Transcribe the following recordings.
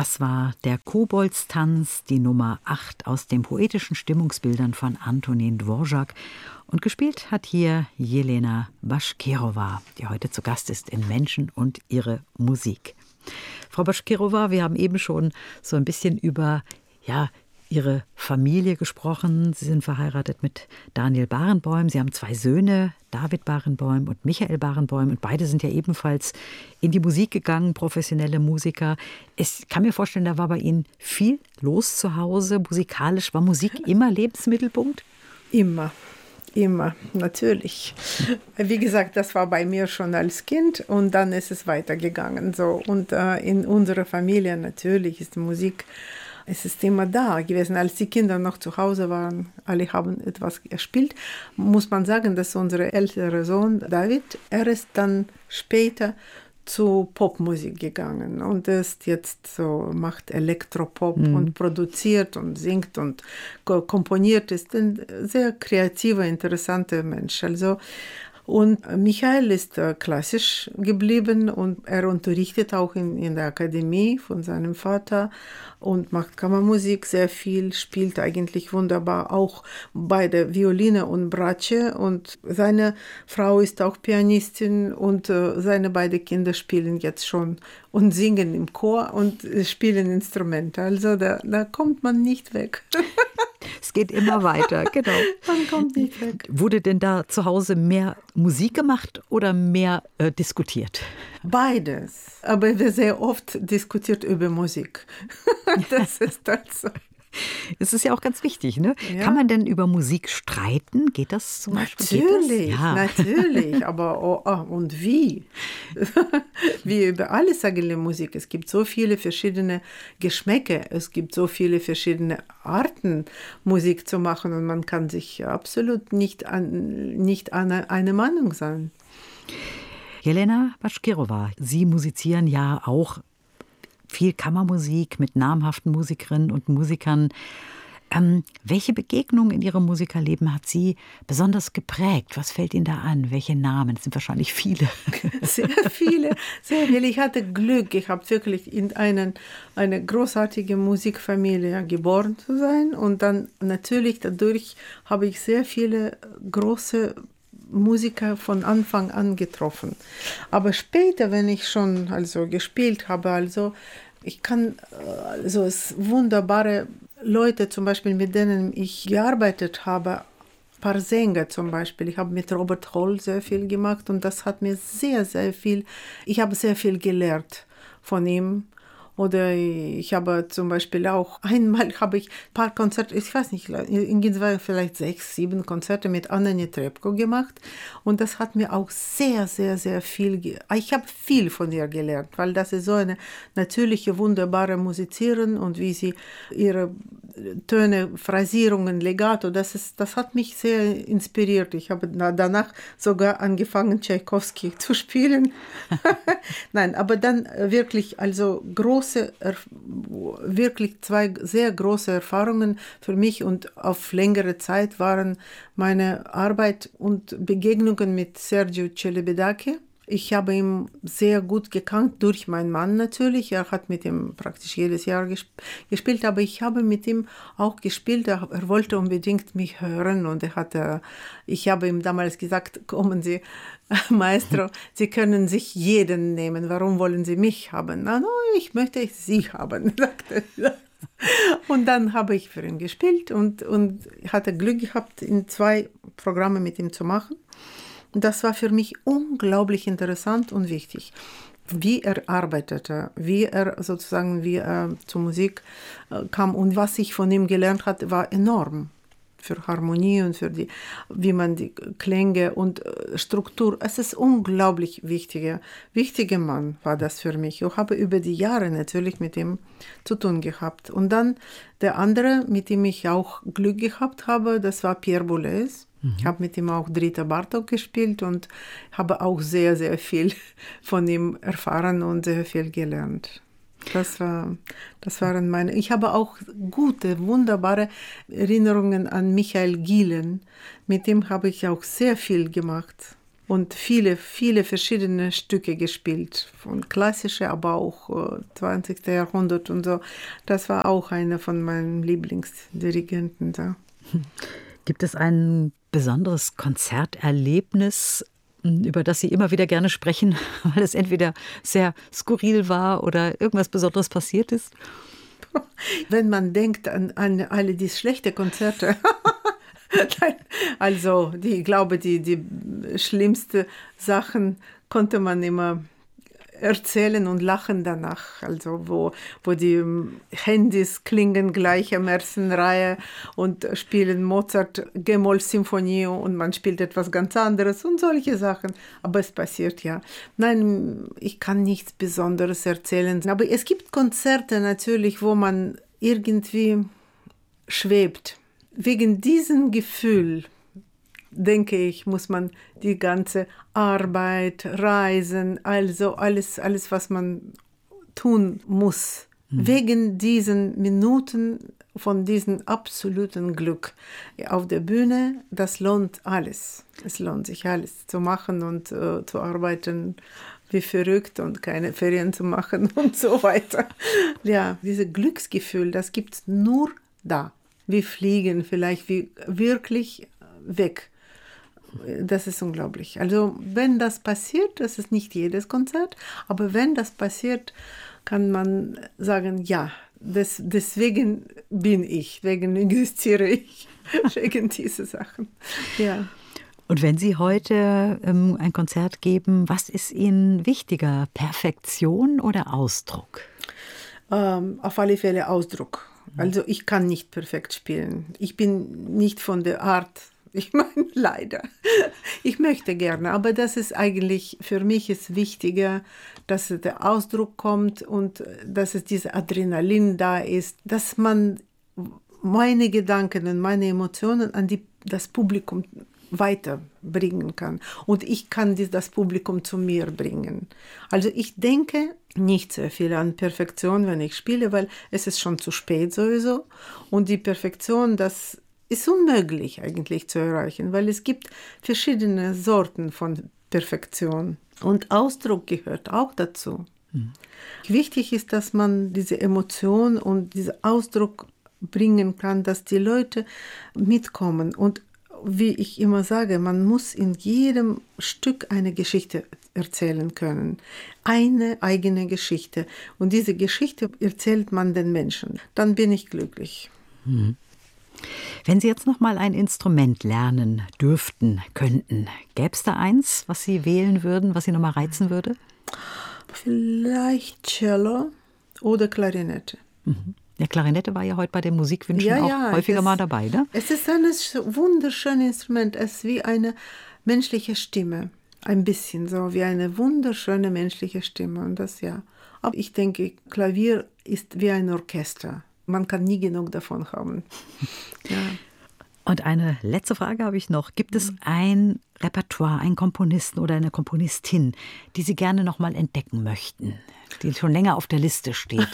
Das war der Koboldstanz, die Nummer 8 aus den poetischen Stimmungsbildern von Antonin Dvorak. Und gespielt hat hier Jelena Baškirova, die heute zu Gast ist in Menschen und ihre Musik. Frau Baškirova, wir haben eben schon so ein bisschen über Ihre Familie gesprochen. Sie sind verheiratet mit Daniel Barenboim. Sie haben 2 Söhne, David Barenboim und Michael Barenboim. Und beide sind ja ebenfalls in die Musik gegangen, professionelle Musiker. Ich kann mir vorstellen, da war bei Ihnen viel los zu Hause. Musikalisch war Musik immer Lebensmittelpunkt? Immer, natürlich. Wie gesagt, das war bei mir schon als Kind und dann ist es weitergegangen. So. Und in unserer Familie natürlich ist Musik. Es ist immer da gewesen. Als die Kinder noch zu Hause waren, alle haben etwas gespielt. Muss man sagen, dass unser älterer Sohn David, er ist dann später zu Popmusik gegangen und ist jetzt so, macht Elektropop und produziert und singt und komponiert, ist ein sehr kreativer, interessanter Mensch. Also, und Michael ist klassisch geblieben und er unterrichtet auch in der Akademie von seinem Vater und macht Kammermusik sehr viel, spielt eigentlich wunderbar auch bei der Violine und Bratsche und seine Frau ist auch Pianistin und seine beiden Kinder spielen jetzt schon und singen im Chor und spielen Instrumente. Also da kommt man nicht weg. Es geht immer weiter, genau. Man kommt nicht weg. Wurde denn da zu Hause mehr Musik gemacht oder mehr diskutiert? Beides. Aber wir sehr oft diskutiert über Musik. Das ist also. Es ist ja auch ganz wichtig, ne? Ja. Kann man denn über Musik streiten? Geht das zum Beispiel? Natürlich. Aber und wie? Wie über alles eigentlich Musik. Es gibt so viele verschiedene Geschmäcker. Es gibt so viele verschiedene Arten, Musik zu machen. Und man kann sich absolut nicht eine Meinung sein. Jelena Baškirova, Sie musizieren ja auch viel Kammermusik mit namhaften Musikerinnen und Musikern. Welche Begegnung in Ihrem Musikerleben hat Sie besonders geprägt? Was fällt Ihnen da an? Welche Namen? Es sind wahrscheinlich viele. Sehr viele. Ich hatte Glück. Ich habe wirklich in eine großartige Musikfamilie geboren zu sein. Und dann natürlich dadurch habe ich sehr viele große Musiker von Anfang an getroffen. Aber später, wenn ich schon gespielt habe, ich kann es wunderbare Leute, zum Beispiel mit denen ich gearbeitet habe, ein paar Sänger zum Beispiel. Ich habe mit Robert Holl sehr viel gemacht und das hat mir sehr, sehr viel, ich habe sehr viel gelernt von ihm. Oder ich habe zum Beispiel auch, einmal habe ich ein paar Konzerte, ich weiß nicht, vielleicht 6, 7 Konzerte mit Anna Netrebko gemacht. Und das hat mir auch sehr, sehr, sehr viel, ich habe viel von ihr gelernt, weil das ist so eine natürliche, wunderbare Musizieren und wie sie ihre Töne, Phrasierungen, Legato, das hat mich sehr inspiriert. Ich habe danach sogar angefangen, Tschaikowski zu spielen. Nein, aber dann wirklich, wirklich 2 sehr große Erfahrungen für mich und auf längere Zeit waren meine Arbeit und Begegnungen mit Sergiu Celibidache. Ich habe ihn sehr gut gekannt, durch meinen Mann natürlich. Er hat mit ihm praktisch jedes Jahr gespielt, aber ich habe mit ihm auch gespielt. Er wollte unbedingt mich hören und ich habe ihm damals gesagt, kommen Sie, Maestro, Sie können sich jeden nehmen. Warum wollen Sie mich haben? No, ich möchte Sie haben, sagte er. Und dann habe ich für ihn gespielt und hatte Glück gehabt, 2 Programme mit ihm zu machen. Das war für mich unglaublich interessant und wichtig, wie er arbeitete, wie er zur Musik kam und was ich von ihm gelernt habe, war enorm für Harmonie und wie man die Klänge und Struktur, es ist unglaublich wichtiger Mann war das für mich. Ich habe über die Jahre natürlich mit ihm zu tun gehabt. Und dann der andere, mit dem ich auch Glück gehabt habe, das war Pierre Boulez. Ich habe mit ihm auch Drita Bartók gespielt und habe auch sehr, sehr viel von ihm erfahren und sehr viel gelernt. Das waren meine. Ich habe auch gute, wunderbare Erinnerungen an Michael Gielen. Mit dem habe ich auch sehr viel gemacht. und viele, viele verschiedene Stücke gespielt, von klassische, aber auch 20. Jahrhundert und so. Das war auch einer von meinen Lieblingsdirigenten da. Gibt es ein besonderes Konzerterlebnis, über das Sie immer wieder gerne sprechen, weil es entweder sehr skurril war oder irgendwas Besonderes passiert ist? Wenn man denkt an alle die schlechten Konzerte, also ich glaube, die schlimmsten Sachen konnte man immer erzählen und lachen danach. Also wo die Handys klingen gleich am ersten Reihe und spielen Mozart G-Moll-Symphonie und man spielt etwas ganz anderes und solche Sachen. Aber es passiert ja. Nein, ich kann nichts Besonderes erzählen. Aber es gibt Konzerte natürlich, wo man irgendwie schwebt. Wegen diesem Gefühl, denke ich, muss man die ganze Arbeit, Reisen, also alles, was man tun muss. Wegen diesen Minuten von diesem absoluten Glück auf der Bühne, das lohnt alles. Es lohnt sich alles zu machen und zu arbeiten wie verrückt und keine Ferien zu machen und so weiter. Ja, dieses Glücksgefühl, das gibt es nur da. Wir fliegen vielleicht wie wirklich weg. Das ist unglaublich. Also wenn das passiert, das ist nicht jedes Konzert, aber wenn das passiert, kann man sagen, ja, deswegen bin ich, deswegen existiere ich, wegen dieser Sachen. Ja. Und wenn Sie heute ein Konzert geben, was ist Ihnen wichtiger, Perfektion oder Ausdruck? Auf alle Fälle Ausdruck. Also ich kann nicht perfekt spielen. Ich bin nicht von der Art. Ich meine, leider. Ich möchte gerne, aber das ist eigentlich, für mich ist wichtiger, dass der Ausdruck kommt und dass es dieses Adrenalin da ist, dass man meine Gedanken und meine Emotionen an das Publikum weiterbringen kann. Und ich kann das Publikum zu mir bringen. Also ich denke nicht sehr viel an Perfektion, wenn ich spiele, weil es ist schon zu spät sowieso. Und die Perfektion, das ist unmöglich eigentlich zu erreichen, weil es gibt verschiedene Sorten von Perfektion. Und Ausdruck gehört auch dazu. Wichtig ist, dass man diese Emotion und diesen Ausdruck bringen kann, dass die Leute mitkommen. Und wie ich immer sage, man muss in jedem Stück eine Geschichte erzählen können. Eine eigene Geschichte. Und diese Geschichte erzählt man den Menschen. Dann bin ich glücklich. Wenn Sie jetzt noch mal ein Instrument lernen dürften, könnten, gäbe es da eins, was Sie wählen würden, was Sie noch mal reizen würde? Vielleicht Cello oder Klarinette. Ja, Klarinette war ja heute bei den Musikwünschen auch häufiger mal dabei, ne? Es ist ein wunderschönes Instrument. Es ist wie eine menschliche Stimme. Ein bisschen so wie eine wunderschöne menschliche Stimme. Und das ja. Aber ich denke, Klavier ist wie ein Orchester. Man kann nie genug davon haben. Ja. Und eine letzte Frage habe ich noch. Gibt es ein Repertoire, einen Komponisten oder eine Komponistin, die Sie gerne noch mal entdecken möchten, die schon länger auf der Liste steht?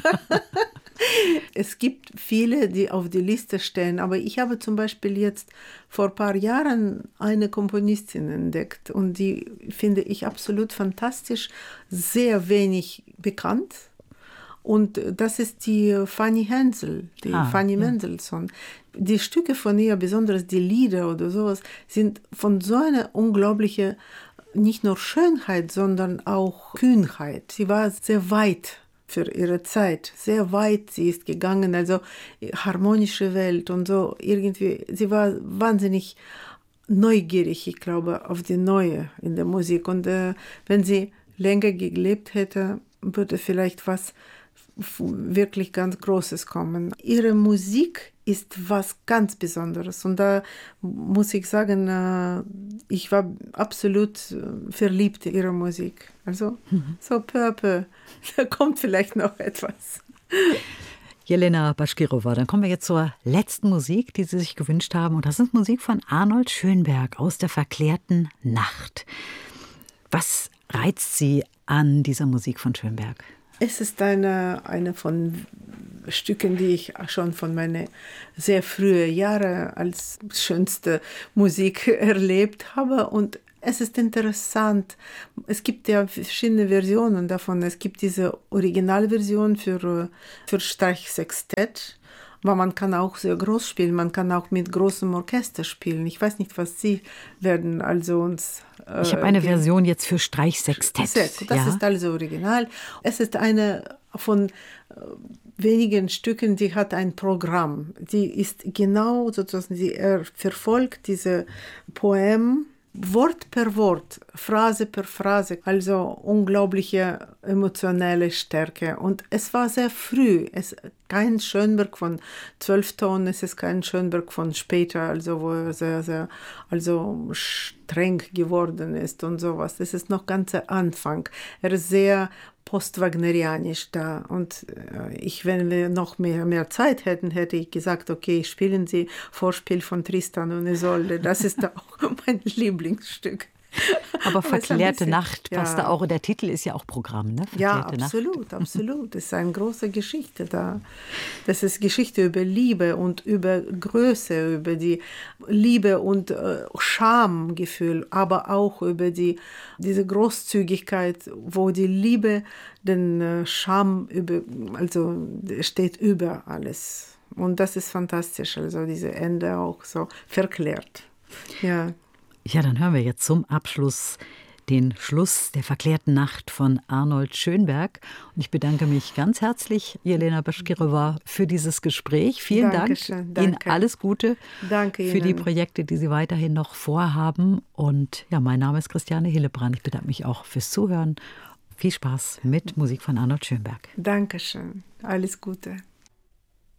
Es gibt viele, die auf die Liste stehen, aber ich habe zum Beispiel jetzt vor ein paar Jahren eine Komponistin entdeckt und die finde ich absolut fantastisch, sehr wenig bekannt. Und das ist die Fanny Hensel, Fanny Mendelssohn. Die Stücke von ihr, besonders die Lieder oder sowas, sind von so einer unglaublichen, nicht nur Schönheit, sondern auch Kühnheit. Sie war sehr weit für ihre Zeit, sehr weit sie ist gegangen, also harmonische Welt und so irgendwie. Sie war wahnsinnig neugierig, ich glaube, auf die Neue in der Musik. Und wenn sie länger gelebt hätte, würde vielleicht was wirklich ganz Großes kommen. Ihre Musik ist was ganz Besonderes und da muss ich sagen, ich war absolut verliebt in ihre Musik. Also so peu à peu, da kommt vielleicht noch etwas. Jelena Baschkirova, dann kommen wir jetzt zur letzten Musik, die Sie sich gewünscht haben. Und das ist Musik von Arnold Schönberg aus der verklärten Nacht. Was reizt Sie an dieser Musik von Schönberg? Es ist eine von Stücken, die ich schon von meinen sehr frühen Jahren als schönste Musik erlebt habe. Und es ist interessant. Es gibt ja verschiedene Versionen davon. Es gibt diese Originalversion für Streichsextett. Aber man kann auch sehr groß spielen, man kann auch mit großem Orchester spielen. Ich weiß nicht, was Sie werden also uns ich habe eine Version jetzt für Streichsextett. Sehr gut, das ist also original. Es ist eine von wenigen Stücken, die hat ein Programm. Die ist genau sozusagen, sie verfolgt diese Poem Wort per Wort, Phrase per Phrase, also unglaubliche emotionelle Stärke. Und es war sehr früh, kein Schönberg von 12 Tonen, es ist kein Schönberg von später, also wo er sehr, sehr streng geworden ist und sowas. Das ist noch ganz der Anfang. Er ist sehr postwagnerianisch da. Und wenn wir noch mehr Zeit hätten, hätte ich gesagt, okay, spielen Sie Vorspiel von Tristan und Isolde. Das ist auch mein Lieblingsstück. Aber Verklärte Nacht passt da auch. Der Titel ist ja auch Programm, ne? Ja, absolut, absolut. Das ist eine große Geschichte da. Das ist Geschichte über Liebe und über Größe, über die Liebe und Schamgefühl, aber auch über diese Großzügigkeit, wo die Liebe den Scham steht über alles. Und das ist fantastisch, also diese Ende auch so verklärt. Ja. Ja, dann hören wir jetzt zum Abschluss den Schluss der verklärten Nacht von Arnold Schönberg. Und ich bedanke mich ganz herzlich, Jelena Baškirova, für dieses Gespräch. Vielen Dankeschön, Dank. Ihnen alles Gute Danke für Ihnen. die Projekte, die Sie weiterhin noch vorhaben. Und ja, mein Name ist Christiane Hillebrand. Ich bedanke mich auch fürs Zuhören. Viel Spaß mit Musik von Arnold Schönberg. Dankeschön. Alles Gute.